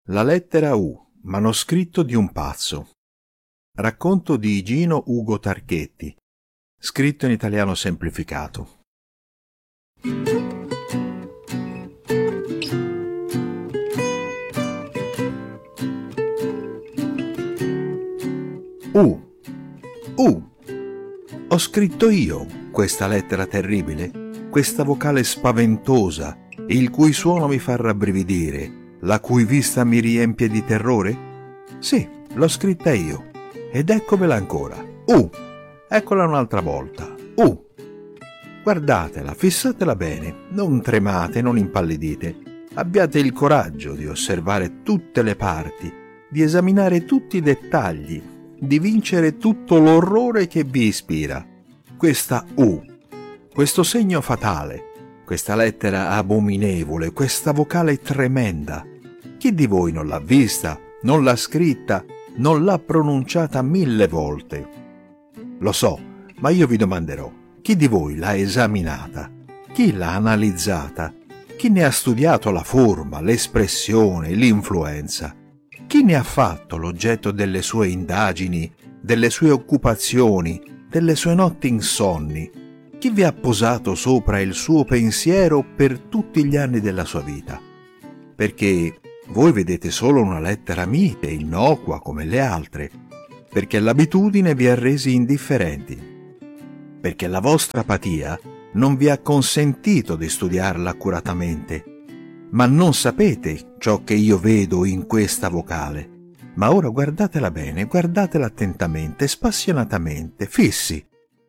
La lettera U, manoscritto di un pazzo. Racconto di Gino Ugo Tarchetti, scritto in italiano semplificato. Ho scritto io questa lettera terribile, questa vocale spaventosa, il cui suono mi fa rabbrividire, la cui vista mi riempie di terrore? Sì, l'ho scritta io. Ed eccomela ancora. Eccola un'altra volta. Guardatela, fissatela bene, non tremate, non impallidite. Abbiate il coraggio di osservare tutte le parti, di esaminare tutti i dettagli, di vincere tutto l'orrore che vi ispira. Questa questo segno fatale, questa lettera abominevole, questa vocale tremenda. Chi di voi non l'ha vista, non l'ha scritta, non l'ha pronunciata 1000 volte? Lo so, ma io vi domanderò, chi di voi l'ha esaminata? Chi l'ha analizzata? Chi ne ha studiato la forma, l'espressione, l'influenza? Chi ne ha fatto l'oggetto delle sue indagini, delle sue occupazioni, delle sue notti insonni? Chi vi ha posato sopra il suo pensiero per tutti gli anni della sua vita? Perché voi vedete solo una lettera mite, innocua come le altre, perché l'abitudine vi ha resi indifferenti, perché la vostra apatia non vi ha consentito di studiarla accuratamente. Ma non sapete ciò che io vedo in questa vocale. Ma ora guardatela bene, guardatela attentamente, spassionatamente, fissi.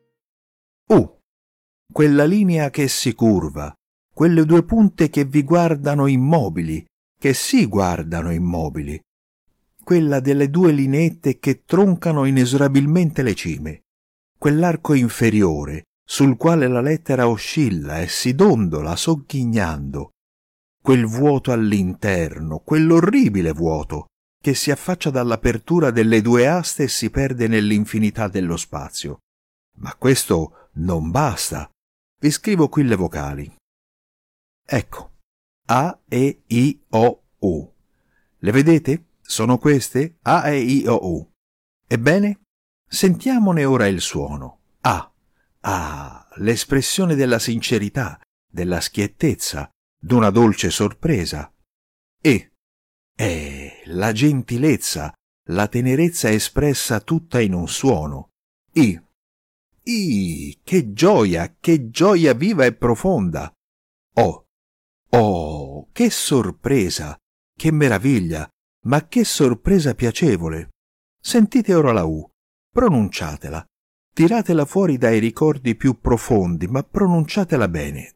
Quella linea che si curva, quelle due punte che vi guardano immobili, che si guardano immobili, quella delle due lineette che troncano inesorabilmente le cime, quell'arco inferiore sul quale la lettera oscilla e si dondola sogghignando, quel vuoto all'interno, quell'orribile vuoto che si affaccia dall'apertura delle due aste e si perde nell'infinità dello spazio. Ma questo non basta. Vi scrivo qui le vocali. Ecco, A, E, I, O, U. Le vedete? Sono queste? A, E, I, O, U. Ebbene, sentiamone ora il suono. L'espressione della sincerità, della schiettezza, d'una dolce sorpresa. La gentilezza, la tenerezza espressa tutta in un suono. Che gioia viva e profonda! Che sorpresa, che meraviglia, ma che sorpresa piacevole! Sentite ora la U, pronunciatela, tiratela fuori dai ricordi più profondi, ma pronunciatela bene.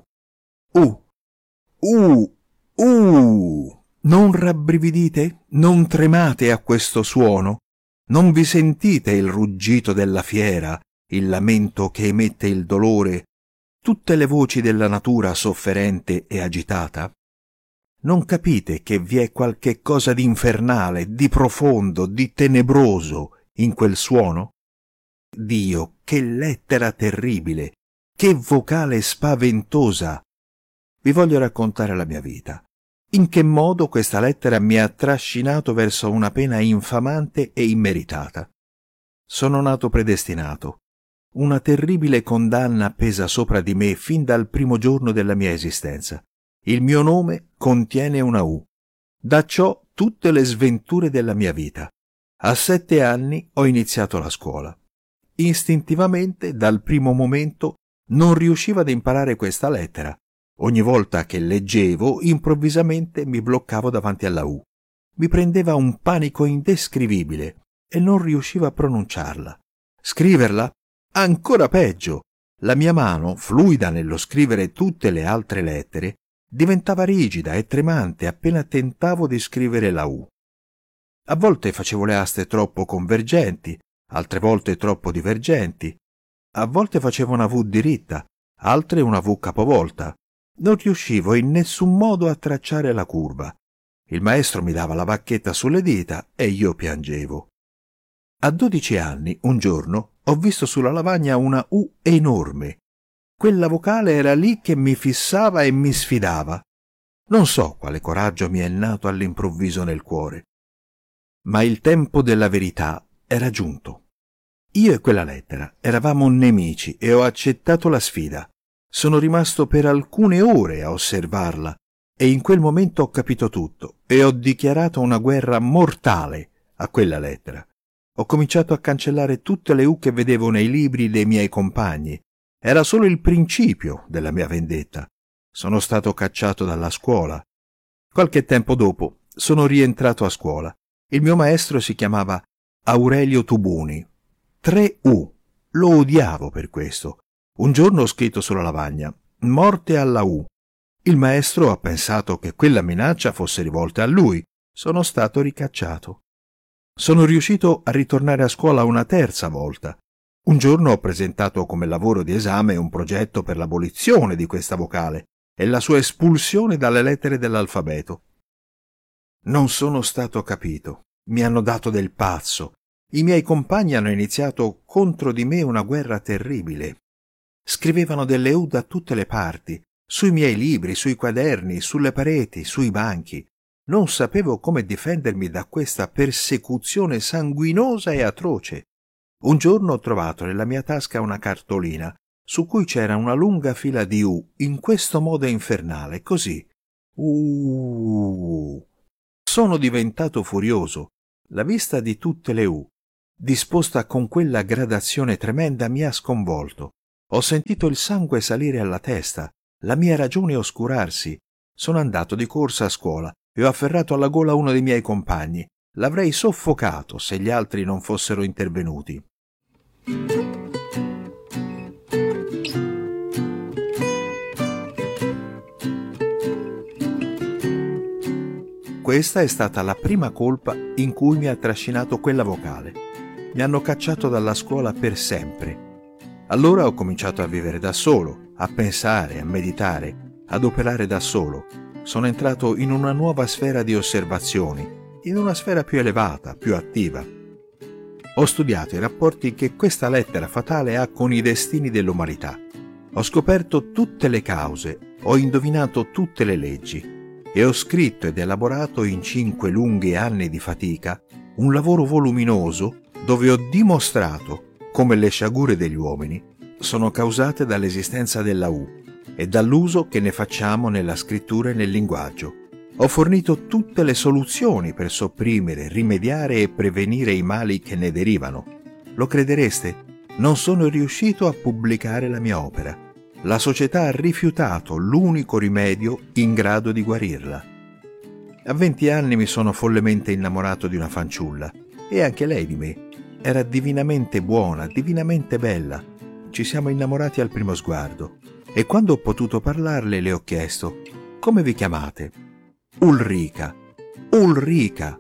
Non rabbrividite? Non tremate a questo suono? Non vi sentite il ruggito della fiera, il lamento che emette il dolore, tutte le voci della natura sofferente e agitata? Non capite che vi è qualche cosa di infernale, di profondo, di tenebroso in quel suono? Dio, che lettera terribile, che vocale spaventosa! Vi voglio raccontare la mia vita. In che modo questa lettera mi ha trascinato verso una pena infamante e immeritata. Sono nato predestinato. Una terribile condanna pesa sopra di me fin dal primo giorno della mia esistenza. Il mio nome contiene una U. Da ciò tutte le sventure della mia vita. A 7 anni ho iniziato la scuola. Istintivamente, dal primo momento, non riuscivo ad imparare questa lettera. Ogni volta che leggevo, improvvisamente mi bloccavo davanti alla U. Mi prendeva un panico indescrivibile e non riuscivo a pronunciarla. Scriverla? Ancora peggio! La mia mano, fluida nello scrivere tutte le altre lettere, diventava rigida e tremante appena tentavo di scrivere la U. A volte facevo le aste troppo convergenti, altre volte troppo divergenti. A volte facevo una V diritta, altre una V capovolta. Non riuscivo in nessun modo a tracciare la curva. Il maestro mi dava la bacchetta sulle dita e io piangevo. A 12 anni, un giorno, ho visto sulla lavagna una U enorme. Quella vocale era lì che mi fissava e mi sfidava. Non so quale coraggio mi è nato all'improvviso nel cuore. Ma il tempo della verità era giunto. Io e quella lettera eravamo nemici e ho accettato la sfida. Sono rimasto per alcune ore a osservarla e in quel momento ho capito tutto e ho dichiarato una guerra mortale a quella lettera. Ho cominciato a cancellare tutte le U che vedevo nei libri dei miei compagni. Era solo il principio della mia vendetta. Sono stato cacciato dalla scuola. Qualche tempo dopo sono rientrato a scuola. Il mio maestro si chiamava Aurelio Tubuni. 3 U. Lo odiavo per questo. Un giorno ho scritto sulla lavagna: morte alla U. Il maestro ha pensato che quella minaccia fosse rivolta a lui. Sono stato ricacciato. Sono riuscito a ritornare a scuola una terza volta. Un giorno ho presentato come lavoro di esame un progetto per l'abolizione di questa vocale e la sua espulsione dalle lettere dell'alfabeto. Non sono stato capito. Mi hanno dato del pazzo. I miei compagni hanno iniziato contro di me una guerra terribile. Scrivevano delle U da tutte le parti, sui miei libri, sui quaderni, sulle pareti, sui banchi. Non sapevo come difendermi da questa persecuzione sanguinosa e atroce. Un giorno ho trovato nella mia tasca una cartolina su cui c'era una lunga fila di U in questo modo infernale, così. Sono diventato furioso. La vista di tutte le U, disposta con quella gradazione tremenda, mi ha sconvolto. Ho sentito il sangue salire alla testa, la mia ragione oscurarsi. Sono andato di corsa a scuola e ho afferrato alla gola uno dei miei compagni. L'avrei soffocato se gli altri non fossero intervenuti. Questa è stata la prima colpa in cui mi ha trascinato quella vocale. Mi hanno cacciato dalla scuola per sempre. Allora ho cominciato a vivere da solo, a pensare, a meditare, ad operare da solo. Sono entrato in una nuova sfera di osservazioni, in una sfera più elevata, più attiva. Ho studiato i rapporti che questa lettera fatale ha con i destini dell'umanità. Ho scoperto tutte le cause, ho indovinato tutte le leggi e ho scritto ed elaborato in 5 lunghi anni di fatica un lavoro voluminoso dove ho dimostrato come le sciagure degli uomini sono causate dall'esistenza della U e dall'uso che ne facciamo nella scrittura e nel linguaggio. Ho fornito tutte le soluzioni per sopprimere, rimediare e prevenire i mali che ne derivano. Lo credereste? Non sono riuscito a pubblicare la mia opera. La società ha rifiutato l'unico rimedio in grado di guarirla. A 20 anni mi sono follemente innamorato di una fanciulla e anche lei di me. Era divinamente buona, divinamente bella. Ci siamo innamorati al primo sguardo e quando ho potuto parlarle le ho chiesto: come vi chiamate? Ulrica. Ulrica.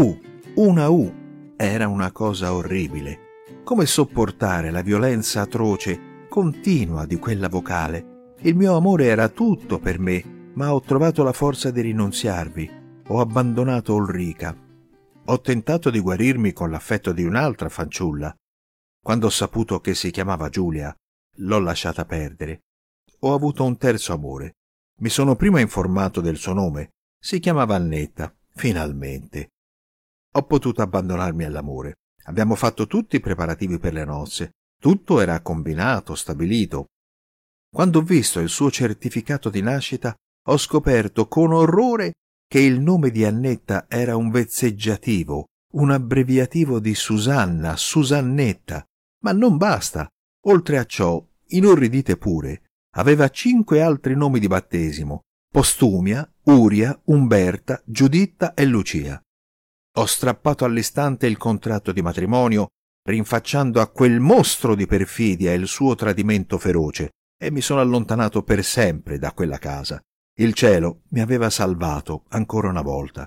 Una U. Era una cosa orribile. Come sopportare la violenza atroce continua di quella vocale? Il mio amore era tutto per me, ma ho trovato la forza di rinunziarvi. Ho abbandonato Ulrica. Ho tentato di guarirmi con l'affetto di un'altra fanciulla. Quando ho saputo che si chiamava Giulia, l'ho lasciata perdere. Ho avuto un terzo amore. Mi sono prima informato del suo nome. Si chiamava Annetta. Finalmente. Ho potuto abbandonarmi all'amore. Abbiamo fatto tutti i preparativi per le nozze. Tutto era combinato, stabilito. Quando ho visto il suo certificato di nascita, ho scoperto con orrore che il nome di Annetta era un vezzeggiativo, un abbreviativo di Susanna, Susannetta. Ma non basta. Oltre a ciò, inorridite pure, aveva 5 altri nomi di battesimo: Postumia, Uria, Umberta, Giuditta e Lucia. Ho strappato all'istante il contratto di matrimonio, rinfacciando a quel mostro di perfidia il suo tradimento feroce, e mi sono allontanato per sempre da quella casa. Il cielo mi aveva salvato ancora una volta.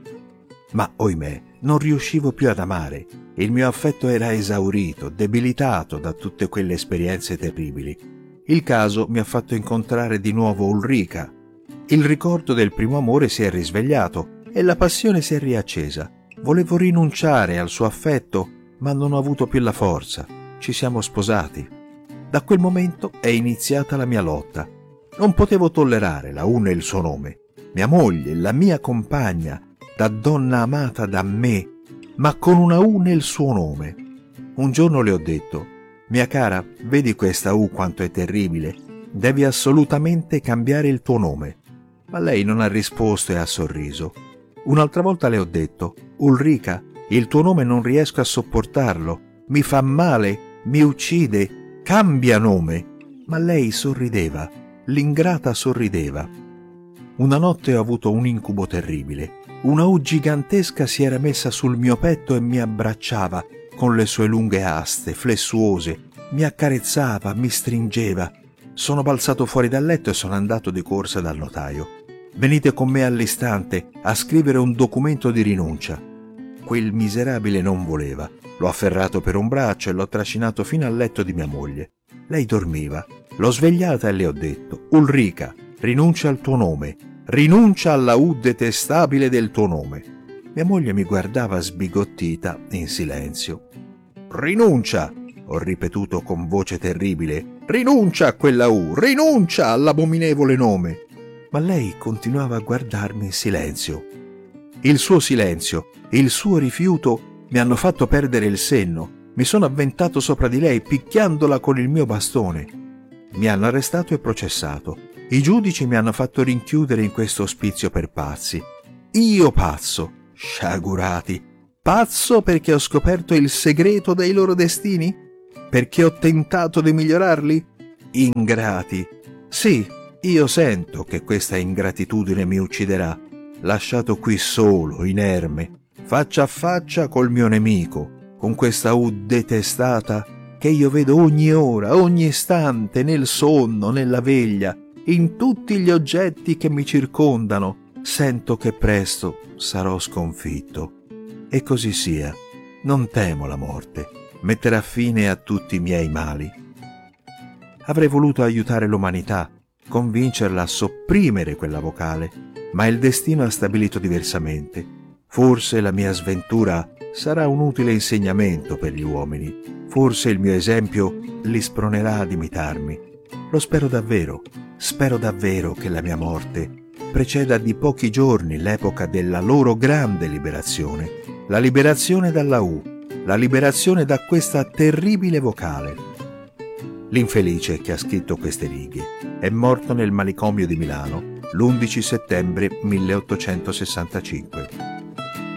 Ma, ohimè, non riuscivo più ad amare. Il mio affetto era esaurito, debilitato da tutte quelle esperienze terribili. Il caso mi ha fatto incontrare di nuovo Ulrica. Il ricordo del primo amore si è risvegliato e la passione si è riaccesa. Volevo rinunciare al suo affetto, ma non ho avuto più la forza. Ci siamo sposati. Da quel momento è iniziata la mia lotta. Non potevo tollerare la U nel suo nome. mia moglie, la mia compagna, da donna amata da me, ma con una U nel suo nome. Un giorno le ho detto: mia cara, vedi questa U quanto è terribile? Devi assolutamente cambiare il tuo nome. Ma lei non ha risposto e ha sorriso. Un'altra volta le ho detto: Ulrica, il tuo nome non riesco a sopportarlo, mi fa male, mi uccide, cambia nome. Ma lei sorrideva, l'ingrata sorrideva. Una notte ho avuto un incubo terribile. Una U gigantesca si era messa sul mio petto e mi abbracciava con le sue lunghe aste flessuose, mi accarezzava, mi stringeva. Sono balzato fuori dal letto e sono andato di corsa dal notaio. Venite con me all'istante a scrivere un documento di rinuncia. Quel miserabile non voleva. L'ho afferrato per un braccio e l'ho trascinato fino al letto di mia moglie. Lei dormiva. L'ho svegliata e le ho detto: Ulrica, rinuncia al tuo nome, rinuncia alla U detestabile del tuo nome. Mia moglie mi guardava sbigottita in silenzio. Rinuncia, ho ripetuto con voce terribile, rinuncia a quella U, rinuncia all'abominevole nome. Ma lei continuava a guardarmi in silenzio. Il suo silenzio, il suo rifiuto mi hanno fatto perdere il senno. Mi sono avventato sopra di lei picchiandola con il mio bastone. Mi hanno arrestato e processato. I giudici mi hanno fatto rinchiudere in questo ospizio per pazzi. Io pazzo, sciagurati, pazzo perché ho scoperto il segreto dei loro destini? Perché ho tentato di migliorarli? Ingrati. Sì, io sento che questa ingratitudine mi ucciderà, lasciato qui solo, inerme, faccia a faccia col mio nemico, con questa U detestata che io vedo ogni ora, ogni istante, nel sonno, nella veglia, in tutti gli oggetti che mi circondano. Sento che presto sarò sconfitto. E così sia. Non temo la morte. Metterà fine a tutti i miei mali. Avrei voluto aiutare l'umanità, convincerla a sopprimere quella vocale, ma il destino ha stabilito diversamente. Forse la mia sventura sarà un utile insegnamento per gli uomini. Forse il mio esempio li spronerà ad imitarmi. Lo spero davvero che la mia morte preceda di pochi giorni l'epoca della loro grande liberazione, la liberazione dalla U, la liberazione da questa terribile vocale. L'infelice che ha scritto queste righe è morto nel manicomio di Milano l'11 settembre 1865.